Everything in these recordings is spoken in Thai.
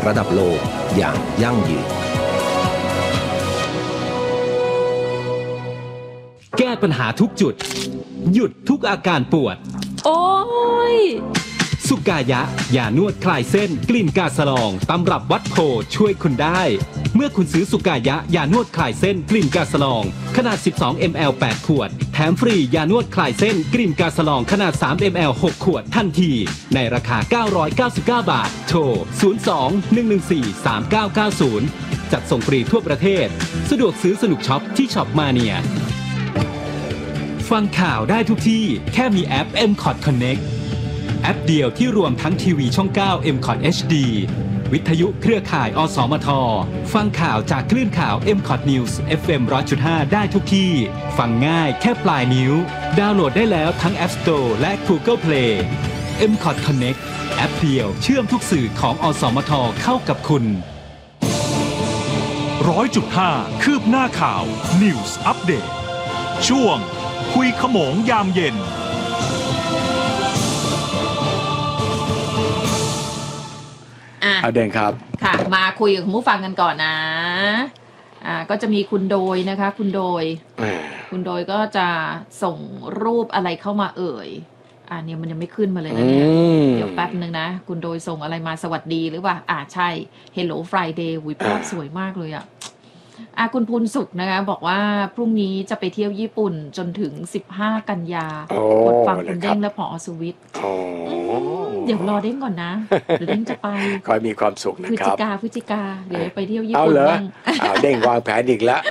ระดับโลกอย่างยั่งยืนแก้ปัญหาทุกจุดหยุดทุกอาการปวดโอ้ยสุกายะยานวดคลายเส้นกลิ่นกาสะลองตำรับวัดโพช่วยคุณได้เมื่อคุณซื้อสุกายะยานวดคลายเส้นกลิ่นกาสะลองขนาด12 ml 8 ขวดแถมฟรียานวดคลายเส้นกลิ่นกาสะลองขนาด3 ml 6 ขวดทันทีในราคา999 บาทโทร02-114-3990จัดส่งฟรีทั่วประเทศสะดวกซื้อสนุกช็อปที่ช็อปมาเนียฟังข่าวได้ทุกที่แค่มีแอป MCOT Connect แอปเดียวที่รวมทั้งทีวีช่อง 9 MCOT HD วิทยุเครือข่ายอสมทฟังข่าวจากคลื่นข่าว MCOT News FM 100.5 ได้ทุกที่ฟังง่ายแค่ปลายนิ้วดาวน์โหลดได้แล้วทั้ง App Store และ Google Play MCOT Connect แอปเดียวเชื่อมทุกสื่อของอสมทเข้ากับคุณ 100.5 คืบหน้าข่าว News Update ช่วงคุยขโมงยามเย็นเด่นครับค่ะมาคุยกับคุณผู้ฟังกันก่อนนะก็จะมีคุณโดยนะคะคุณโดยก็จะส่งรูปอะไรเข้ามาเนี่ยมันยังไม่ขึ้นมาเลยนะเนี่ยเดี๋ยวแป๊บนึงนะคุณโดยส่งอะไรมาสวัสดีหรือว่าใช่ Hello Friday ภาพสวยมากเลยคุณพูนสุขนะคะบอกว่าพรุ่งนี้จะไปเที่ยวญี่ปุ่นจนถึง15 กันยากดฟังคุณเด้งและผอ.สุวิทย์เดี๋ยวรอเด้งก่อนนะเดี๋ยวเด้งจะไปขอมีความสุขนะครับพฤศจิกาเดี๋ยวไปเที่ยวญี่ปุ่นบ้างเด้งวางแผนอีกแล้ว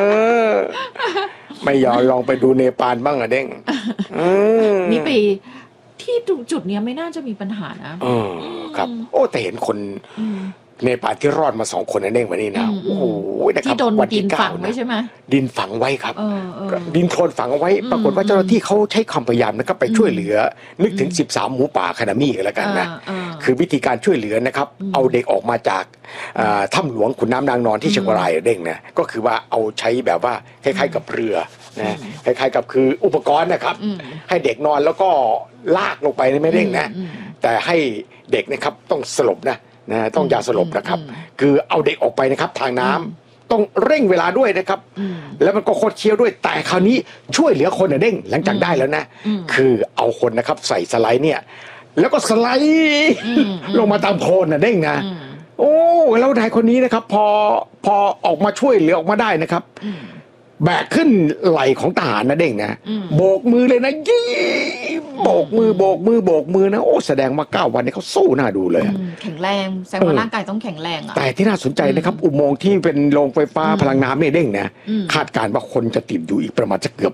ไม่ยอมลองไปดูเนปาลบ้างเด้งนี่ไปที่จุดนี้ไม่น่าจะมีปัญหานะครับแต่เห็นคนเนปาลที่รอดมา2 คนนั่นเองวันนี้นะโอ้โหที่โดนดินฝังไว้ใช่ไหมดินฝังไว้ครับดินโคลนฝังเอาไว้ปรากฏว่าเจ้าหน้าที่เขาใช้ความพยายามนะครับไปช่วยเหลือนึกถึง13 หมูป่าคานามี่กันแล้วกันนะคือวิธีการช่วยเหลือนะครับเอาเด็กออกมาจากถ้ำหลวงขุนน้ำนางนอนที่เชียงรายเด้งนะก็คือว่าเอาใช้แบบว่าคล้ายๆกับเรือนะคล้ายๆกับคืออุปกรณ์นะครับให้เด็กนอนแล้วก็ลากลงไปไม่เด้งนะแต่ให้เด็กนะครับต้องสลบนะต้องยาสลบนะครับคือเอาเด็กออกไปนะครับทางน้ำต้องเร่งเวลาด้วยนะครับแล้วมันก็โคตรเคี้ยวด้วยแต่คราวนี้ช่วยเหลือคนเด้งหลังจากได้แล้วนะคือเอาคนนะครับใส่สไลด์เนี่ยแล้วก็สไลด์ลงมาตามโคลนเด้งนะโอ้แล้วนายคนนี้นะครับพอออกมาช่วยเหลือออกมาได้นะครับแบกขึ้นไหล่ของทหารนะเด้งนะโบกมือเลยนะยี่โบกมือนะโอ้แสดงว่า9 วันนี้เขาสู้น่าดูเลยแข็งแรงแสดงว่าร่างกายต้องแข็งแรงแต่ที่น่าสนใจนะครับอุโมงค์ที่เป็นโรงไฟฟ้าพลังน้ำเนี่ยเด้งนะคาดการณ์ว่าคนจะติดอยู่อีกประมาณจะเกือบ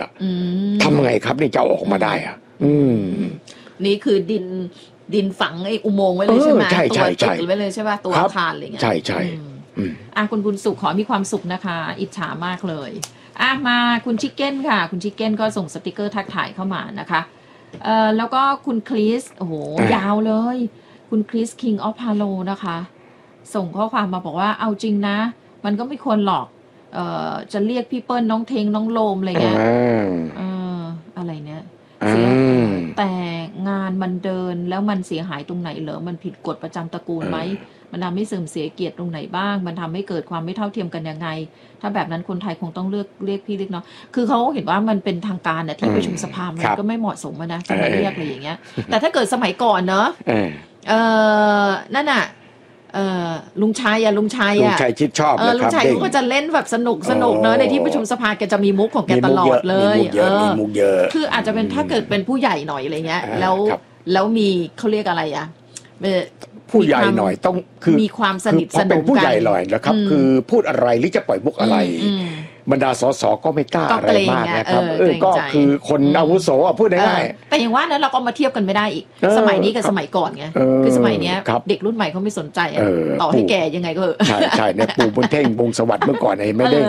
100ทำไงครับนี่จะออกมาได้นี่คือดินฝังไอ้อุโมงค์ไว้เลยใช่ไหมตัวติดไว้เลยใช่ป่ะตัวอาคารอะไรเงี้ยใช่คุณบุญสุขขอมีความสุขนะคะอิจฉามากเลยมาคุณชิคเก้นค่ะคุณชิคเก้นก็ส่งสติกเกอร์ทักทายเข้ามานะคะแล้วก็คุณคริสโอ้โหยาวเลยคุณคริส King of Palo นะคะส่งข้อความมาบอกว่าเอาจริงนะมันก็ไม่ควรหรอกจะเรียกพี่เปิ้ลน้องเทงน้องโลมอะไรเงี้ยอะไรเนี่ยแต่งานมันเดินแล้วมันเสียหายตรงไหนเหรอมันผิดกฎประจำตระกูลไหมมันทำให้เสื่อมเสียเกียรติตรงไหนบ้างมันทำให้เกิดความไม่เท่าเทียมกันยังไงถ้าแบบนั้นคนไทยคงต้องเรียกพี่เรียกน้องคือเขาเห็นว่ามันเป็นทางการที่ประชุมสภามันก็ไม่เหมาะสมนะจะมาเรียกอะไรอย่างเงี้ยแต่ถ้าเกิดสมัยก่อนเนอะนั่นน่ะลุงชัยชิดชอบลุงชัยก็จะเล่นแบบสนุกเนอะในที่ประชุมสภาแกจะมีมุกของแกตลอดเลยมีมุกเยอะคืออาจจะเป็นถ้าเกิดเป็นผู้ใหญ่หน่อยอะไรเงี้ยแล้วมีเขาเรียกอะไรผู้ใหญ่หน่อยต้องคือมีความสนิทสนมกันเป็นผู้ใหญ่หน่อยนะครับคือพูดอะไรหรือจะปล่อยมุกอะไรบรรดาสสก็ไม่กล้าอะไรมากนะครับก็คือคนอาวุโสพูดง่ายๆแต่อย่างว่านั้นเราก็มาเทียบกันไม่ได้อีกสมัยนี้กับสมัยก่อนไงคือสมัยนี้เด็กรุ่นใหม่เขาไม่สนใจต่อให้แก่ยังไงก็ใช่เนี่ยปู่บุญเท่งวงสวัสดิ์เมื่อก่อนไม่ได้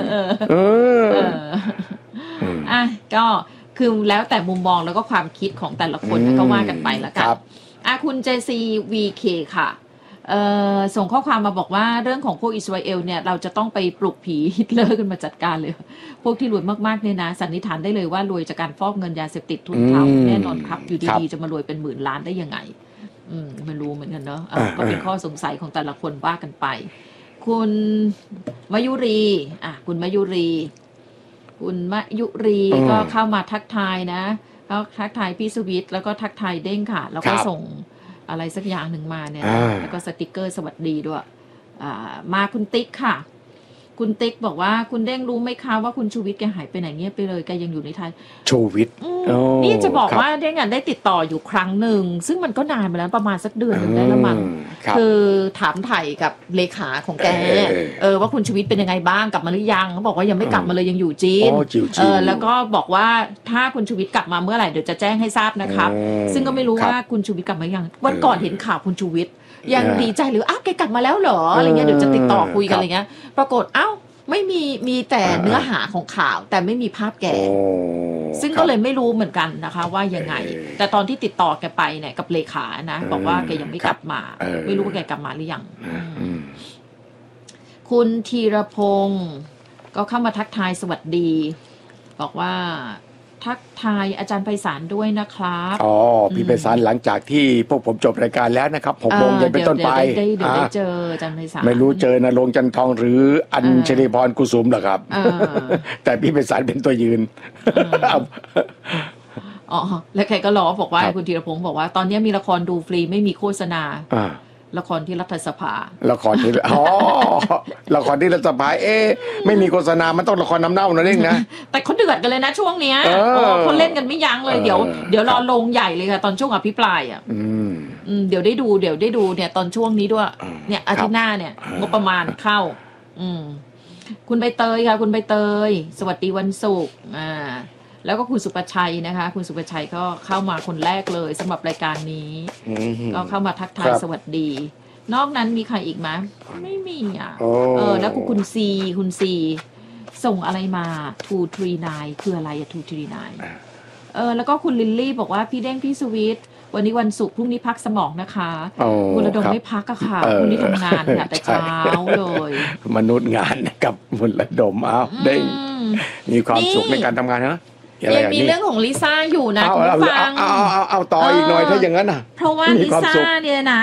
ก็คือแล้วแต่มุมมองแล้วก็ความคิดของแต่ละคนก็ว่ากันไปแล้วกันคุณ JCVK ค่ะส่งข้อความมาบอกว่าเรื่องของพวกอิสราเอลเนี่ยเราจะต้องไปปลุกผีฮิตเลอร์กันมาจัดการเลยพวกที่รวยมากๆเนี่ยนะสันนิษฐานได้เลยว่ารวยจากการฟอกเงินยาเสพติดทุนเทาแน่นอนครับอยู่ดีๆจะมารวยเป็น10,000 ล้านได้ยังไงไม่รู้เหมือนกันเนาะก็เป็นข้อสงสัยของแต่ละคนว่ากันไปคุณมายุรีคุณมายุรีก็เข้ามาทักทายนะแล้วทักทายพี่สวิทแล้วก็ทักทายเด้งค่ะแล้วก็ส่งอะไรสักอย่างหนึ่งมาเนี่ยแล้วก็สติกเกอร์สวัสดีด้วยมาคุณติ๊กค่ะคุณติ๊กบอกว่าคุณเด้งรู้ไหมคะว่าคุณชูวิทย์แกหายไปไหนเงียบไปเลยแกยังอยู่ในไทยชูวิทย์นี่จะบอกว่าเด้งได้ติดต่ออยู่ครั้งหนึ่งซึ่งมันก็นานมาแล้วประมาณสักเดือนหนึ่งได้แล้วมั้งคือถามไถ่กับเลขาของแกว่าคุณชูวิทย์เป็นยังไงบ้างกลับมาหรือยังเขาบอกว่ายังไม่กลับมาเลยยังอยู่จีนแล้วก็บอกว่าถ้าคุณชูวิทย์กลับมาเมื่อไหร่เดี๋ยวจะแจ้งให้ทราบนะครับซึ่งก็ไม่รู้ว่าคุณชูวิทย์กลับมายังวันก่อนเห็นข่าวคุณชูวิทย์ยังดีใจหรือแกกลับมาแล้วเหรออะไรเงี้ยเดี๋ยวจะติดต่อคุยกันอะไรเงี้ยปรากฏไม่มีแต่เนื้อหาของข่าวแต่ไม่มีภาพแกซึ่งก็เลยไม่รู้เหมือนกันนะคะว่ายังไงแต่ตอนที่ติดต่อแกไปเนี่ยกับเลขานะบอกว่าแกยังไม่กลับมาไม่รู้ว่าแกกลับมาหรือยังคุณธีรพงศ์ก็เข้ามาทักทายสวัสดีบอกว่าทักทายอาจารย์ไพศาลด้วยนะครับพี่ไพศาลหลังจากที่พวกผมจบรายการแล้วนะครับ6 โมงเย็นเป็นต้นไปเดี๋ยวได้เจออาจารย์ไพศาลไม่รู้เจอนรงค์จันทองหรืออัญชลีพรกุสุมหรอครับแต่พี่ไพศาลเป็นตัวยืนแล้วใครก็ล้อบอกว่าคุณธีรพงศ์บอกว่าตอนนี้มีละครดูฟรีไม่มีโฆษณาละครที่รัฐสภาละครที่ละครที่รัฐสภาไม่มีโฆษณามันต้องละครน้ำเน่านะเด้งนะแต่เขาเดือดกันเลยนะช่วงเนี้ยเขาเล่นกันไม่ยั้งเลยเดี๋ยวรอลงใหญ่เลยค่ะตอนช่วงอภิปรายเดี๋ยวได้ดูเนี่ยตอนช่วงนี้ด้วยเนี่ยอาทิตย์หน้าเนี่ยงบประมาณเข้าคุณใบเตยค่ะคุณใบเตยสวัสดีวันศุกร์แล้วก็คุณสุประชัยนะคะคุณสุประชัยก็เข้ามาคนแรกเลยสำหรับรายการนี้ก็เข้ามาทักทายสวัสดีนอกนั้นมีใครอีกไหมไม่มีแล้วคุณซีส่งอะไรมา239คืออะไร239แล้วก็คุณลิลลี่บอกว่าพี่เด้งพี่สวิทวันนี้วันศุกร์พรุ่งนี้พักสมองนะคะคุณระดมไม่พักอะค่ะพรุ่งนี้ทำงานค่ะแต่เช้าเลยมนุษย์งานกับคุณระดมเด้งมีความสุขในการทำงานนะยังมีเรื่องของลิซ่าอยู่นะคุณผู้ฟังเอาต่ออีกหน่อยถ้าอย่างนั้นเพราะว่าลิซ่าเนี่ยนะ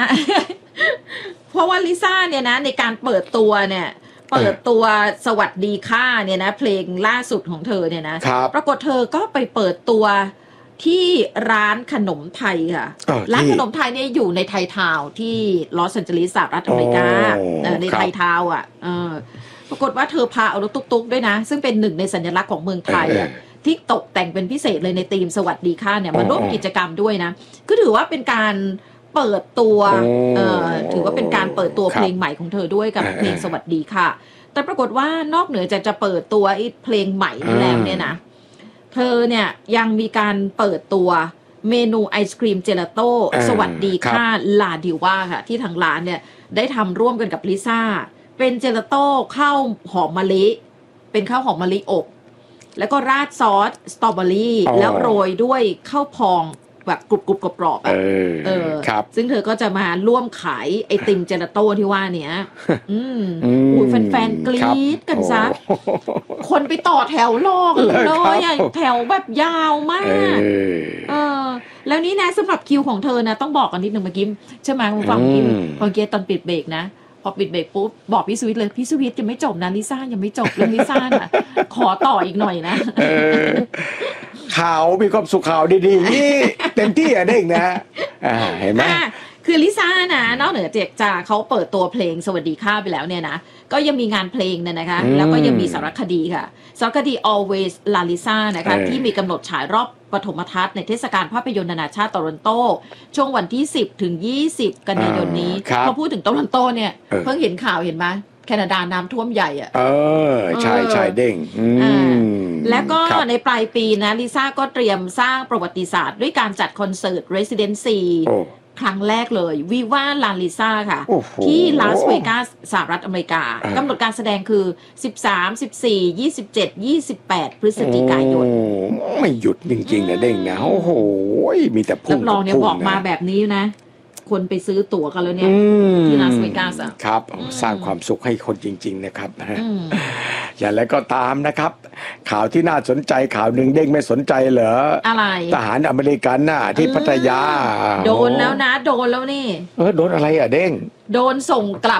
ในการเปิดตัวเนี่ยเปิดตัวสวัสดีค่ะเนี่ยนะเพลงล่าสุดของเธอเนี่ยนะปรากฏเธอก็ไปเปิดตัวที่ร้านขนมไทยค่ะร้านขนมไทยเนี่ยอยู่ในไทยทาวน์ที่ลอสแอนเจลิสสหรัฐอเมริกาในไทยทาวน์ปรากฏว่าเธอพาเอารถตุ๊กๆด้วยนะซึ่งเป็นหนึ่งในสัญลักษณ์ของเมืองไทยที่ตกแต่งเป็นพิเศษเลยในธีมสวัสดีค่ะเนี่ยมาร่วมกิจกรรมด้วยนะก็ถือว่าเป็นการเปิดตัวถือว่าเป็นการเปิดตัวเพลงใหม่ของเธอด้วยกับเพลงสวัสดีค่ะแต่ปรากฏว่านอกเหนือจากจะเปิดตัวเพลงใหม่นี้แล้วเนี่ยนะเธอเนี่ยยังมีการเปิดตัวเมนูไอศกรีมเจลาโต้สวัสดีค่ะลาดิว่าค่ะที่ทางร้านเนี่ยได้ทำร่วมกันกับลิซ่าเป็นเจลาโต้ข้าวหอมมะลิเป็นข้าวหอมมะลิอบแล้วก็ราดซอสสตรอเบอรี่แล้วโรยด้วยข้าวพองแบบกรุบๆกรอบๆครับซึ่งเธอก็จะมาร่วมขายไอติมเจลาโต้ที่ว่าเนี้ยแฟนๆกรี๊ดกันซะคนไปต่อแถวรอกันเลยแถวแบบยาวมากแล้วนี่นะสำหรับคิวของเธอนะต้องบอกกันนิดนึงเมื่อกี้ใช่ไหมคุณฟังกิมพอเกียร์ตอนปิดเบรกนะพอปิดเบรกปุ๊บบอกพี่สวิทเลยพี่สวิทยังไม่จบนะลิซ่ายังไม่จบเรื่องลิซ่าน่ะขอต่ออีกหน่อยนะข่าวมีความสุขข่าวดีๆนี่เต็มที่เด้งนะเห็นไหมคือลิซ่านะนอกเหนือจากเขาเปิดตัวเพลงสวัสดีค่ะไปแล้วเนี่ยนะก็ยังมีงานเพลงเนี่ยนะคะแล้วก็ยังมีสารคดีค่ะสารคดี Always La Lisa นะคะที่มีกำหนดฉายรอบปฐมทัศน์ในเทศกาลภาพยนตร์นานาชาติโตรอนโตช่วงวันที่10 ถึง 20 กันยายนนี้พอพูดถึงโตรอนโตเนี่ยเพิ่งเห็นข่าวเห็นไหมแคนาดาน้ำท่วมใหญ่ใช่เด้งแล้วก็ในปลายปีนะลิซ่าก็เตรียมสร้างประวัติศาสตร์ด้วยการจัดคอนเสิร์ต Residency ครั้งแรกเลยวิว่าลาลิซ่าค่ะที่ลาสเวกัสสหรัฐอเมริกากำหนดการแสดงคือ13 14 27 28พฤศจิกายนไม่หยุดจริงๆนะเด้งนะโอ้โหมีแต่พุ่งรับรองเนี่ยบอกมาแบบนี้นะคนไปซื้อตั๋วกันแล้วเนี่ยที่ลาสเวกัสครับสร้างความสุขให้คนจริงๆนะครับอย่างไรก็ตามนะครับ ข่าวที่น่าสนใจข่าวหนึ่งเด้งไม่สนใจเหรออะไรทหารอเมริกันน่ะที่พัทยาโดนแล้วนะ โดนแล้วนี่โดนอะไรอ่ะเด้งโดนส่งกลับ